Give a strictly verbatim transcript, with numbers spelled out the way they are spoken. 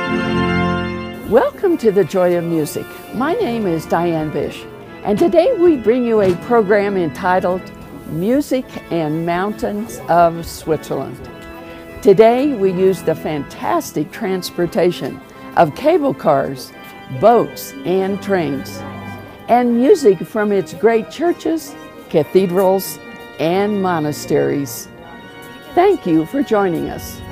Welcome to the Joy of Music. My name is Diane Bish, and today we bring you a program entitled Music and Mountains of Switzerland. Today we use the fantastic transportation of cable cars, boats, and trains, and music from its great churches, cathedrals, and monasteries. Thank you for joining us.